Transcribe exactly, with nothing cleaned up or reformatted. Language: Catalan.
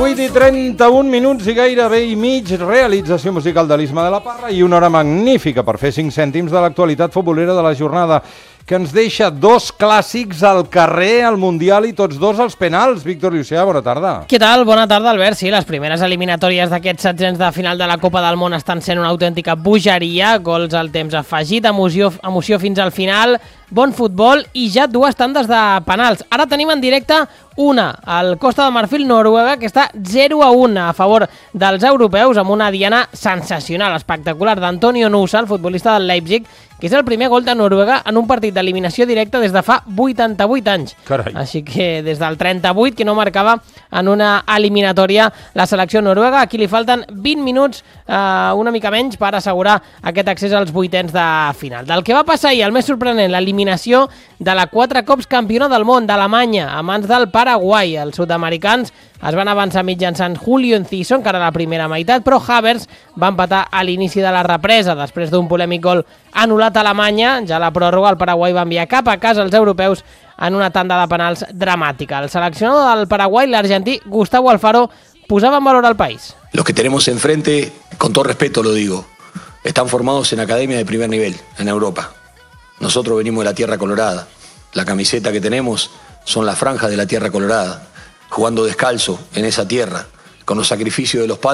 vuit i trenta-un minuts i gairebé i mig, realització musical de l'Isma de la Parra i una hora magnífica per fer cinc cèntims de l'actualitat futbolera de la jornada, que ens deixa dos clàssics al carrer, al Mundial i tots dos als penals. Víctor Llucià, bona tarda. Què tal? Bona tarda, Albert. Sí, les primeres eliminatòries d'aquests setzents de final de la Copa del Món estan sent una autèntica bogeria, gols al temps afegit, emoció, emoció fins al final, bon futbol i ja dues tandes de penals. Ara tenim en directe una, el Costa de Marfil, Noruega, que està zero a un a favor dels europeus, amb una diana sensacional, espectacular, d'Antonio Nusa, el futbolista del Leipzig, que és el primer gol de Noruega en un partit d'eliminació directa des de fa vuitanta-vuit anys. Carai. Així que des del trenta-vuit, que no marcava en una eliminatòria la selecció noruega. Aquí li falten vint minuts, eh, una mica menys, per assegurar aquest accés als vuitens de final. Del que va passar ahir, el més sorprenent, l'eliminació de la quatre cops campiona del món d'Alemanya, a mans del Paraguai. Els sud-americans es van avançar mitjançant Julio Enciso, encara a la primera meitat, però Havertz va empatar a l'inici de la represa, després d'un polèmic gol anul·lat a Alemanya. Ja a la pròrroga, el Paraguai va enviar cap a casa els europeus en una tanda de penals dramàtica. El seleccionador del Paraguai, l'argentí Gustavo Alfaro, posava en valor al país. Los que tenemos enfrente, con todo respeto lo digo, están formados en academias de primer nivel, en Europa. Nosotros venimos de la Tierra Colorada. La camiseta que tenemos son las franjas de la Tierra Colorada, jugando descalzo en esa tierra, con los sacrificios de los padres.